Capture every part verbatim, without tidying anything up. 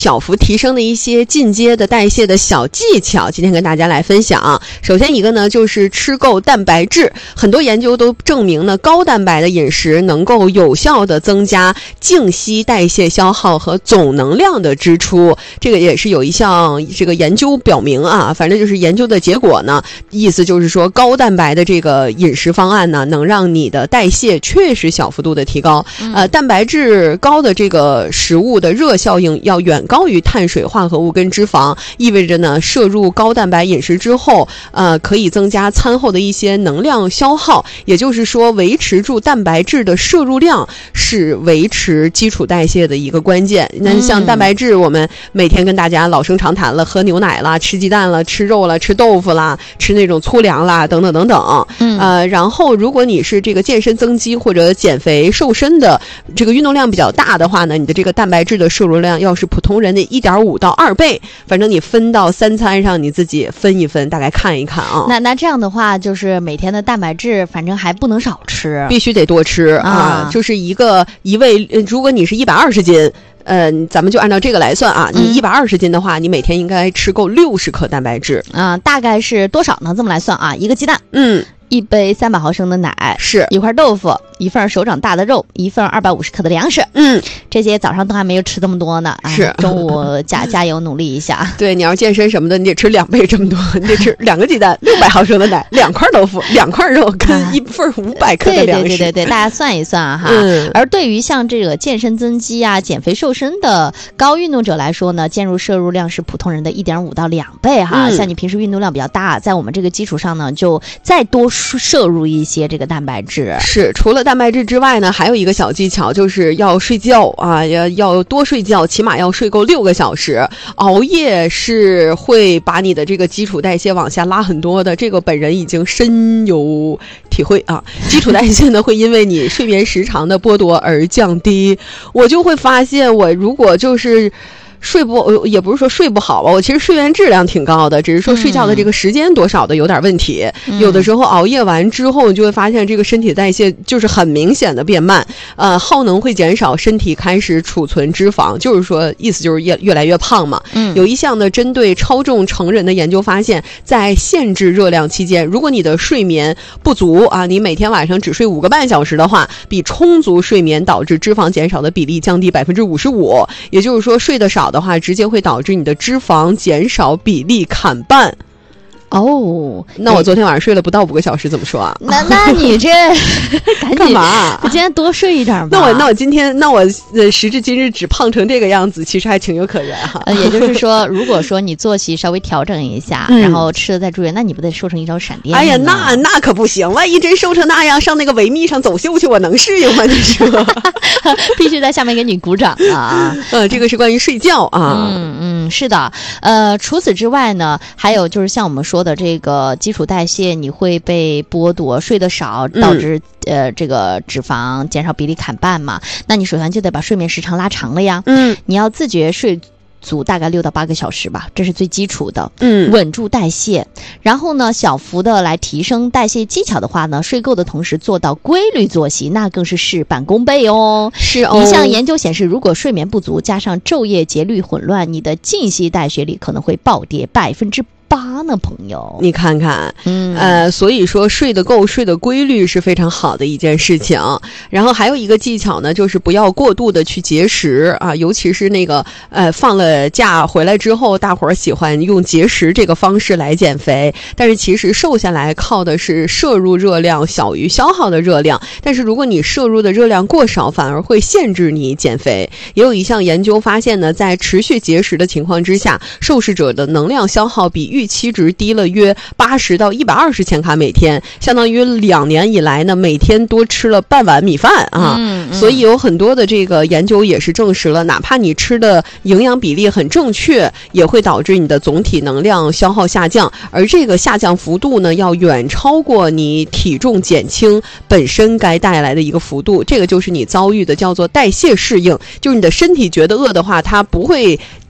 小幅提升的一些进阶的代谢的小技巧，今天跟大家来分享。首先一个呢，就是吃够蛋白质。很多研究都证明呢，高蛋白的饮食能够有效的增加静息代谢消耗和总能量的支出。这个也是有一项这个研究表明啊，反正就是研究的结果呢，意思就是说高蛋白的这个饮食方案呢，能让你的代谢确实小幅度的提高。嗯、呃，蛋白质高的这个食物的热效应要远高于碳水化合物跟脂肪，意味着呢，摄入高蛋白饮食之后，呃，可以增加餐后的一些能量消耗。也就是说，维持住蛋白质的摄入量是维持基础代谢的一个关键。那像蛋白质，我们每天跟大家老生常谈了，喝牛奶啦，吃鸡蛋了，吃肉了，吃豆腐啦，吃那种粗粮啦，等等等等。嗯，呃，然后如果你是这个健身增肌或者减肥瘦身的这个运动量比较大的话呢，你的这个蛋白质的摄入量要是普通人的一点五到二倍，反正你分到三餐上，你自己分一分，大概看一看啊。 那那这样的话，就是每天的蛋白质，反正还不能少吃， 必须得多吃啊。啊就是一个一位，如果你是一百二十斤。呃，咱们就按照这个来算啊，你一百二十斤的话，你每天应该吃够六十克蛋白质啊、呃，大概是多少呢？这么来算啊，一个鸡蛋，嗯，一杯三百毫升的奶， 是一块豆腐，一份手掌大的肉，一份二百五十克的粮食，嗯，这些早上都还没有吃这么多呢， 是、 哎、中午加加油努力一下。 对，你要健身什么的，你得吃两倍这么多，你得吃两个鸡蛋，六百毫升的奶，两块豆腐，两块肉，跟一份五百克的粮食。 对对对对对，大家算一算哈。嗯。而对于像这个健身增肌啊、减肥瘦身的高运动者来说呢，建议摄入量是普通人的一点五到两倍哈。嗯、像你平时运动量比较大，在我们这个基础上呢，就再多摄入一些这个蛋白质。 是，除了蛋白质之外呢，还有一个小技巧，就是要睡觉啊，要要多睡觉，起码要睡够六个小时。熬夜是会把你的这个基础代谢往下拉很多的，这个本人已经深有体会啊。基础代谢呢，会因为你睡眠时长的剥夺而降低。我就会发现，我如果就是睡不，也不是说睡不好吧，我其实睡眠质量挺高的，只是说睡觉的这个时间多少的有点问题。嗯、有的时候熬夜完之后，你就会发现这个身体代谢就是很明显的变慢，呃，耗能会减少，身体开始储存脂肪，就是说意思就是越越来越胖嘛。嗯，有一项呢针对超重成人的研究发现，在限制热量期间，如果你的睡眠不足啊，你每天晚上只睡五个半小时的话，比充足睡眠导致脂肪减少的比例降低百分之五十五，也就是说睡得少的话，直接会导致你的脂肪减少比例砍半。哦，那我昨天晚上睡了不到五个小时，怎么说啊？ 那那你这赶紧干嘛？ 你今天多睡一点吧。 那我那我今天那我呃时至今日只胖成这个样子，其实还情有可原哈。 呃，也就是说，如果说你作息稍微调整一下，嗯、然后吃的再注意，那你不得瘦成一条闪电？ 哎呀，那那可不行，万一真瘦成那样，上那个维密上走秀去，我能适应吗？你说？ 必须在下面给你鼓掌啊！ 呃，这个是关于睡觉啊。 嗯嗯，是的。呃，除此之外呢，还有就是像我们说的这个基础代谢，你会被剥夺，睡得少导致、嗯、呃这个脂肪减少比例砍半嘛？那你首先就得把睡眠时长拉长了呀。嗯，你要自觉睡足大概六到八个小时吧，这是最基础的。嗯，稳住代谢，然后呢，小幅的来提升代谢技巧的话呢，睡够的同时做到规律作息，那更是事半功倍哦。 是哦。 一项研究显示，如果睡眠不足加上昼夜节律混乱，你的静息代谢率可能会暴跌百分之八呢，朋友， 你看看，嗯，呃，所以说睡得够、睡得规律是非常好的一件事情。然后还有一个技巧呢，就是不要过度的去节食啊，尤其是那个呃放了假回来之后，大伙儿喜欢用节食这个方式来减肥，但是其实瘦下来靠的是摄入热量小于消耗的热量，但是如果你摄入的热量过少，反而会限制你减肥。也有一项研究发现呢，在持续节食的情况之下，受试者的能量消耗比预期值低了约八十到一百二十千卡每天，相当于两年以来呢每天多吃了半碗米饭啊。嗯嗯、所以有很多的这个研究也是证实了，哪怕你吃的营养比例很正确，也会导致你的总体能量消耗下降，而这个下降幅度呢要远超过你体重减轻本身该带来的一个幅度。这个就是你遭遇的叫做代谢适应，就是你的身体觉得饿的话，它不会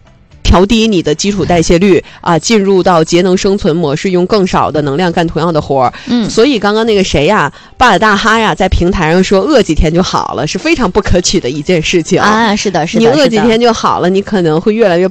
调低你的基础代谢率啊，进入到节能生存模式，用更少的能量干同样的活儿。 嗯， 所以刚刚那个谁呀，巴尔大哈呀，在平台上说饿几天就好了，是非常不可取的一件事情啊。是的，是的， 你饿几天就好了，你可能会越来越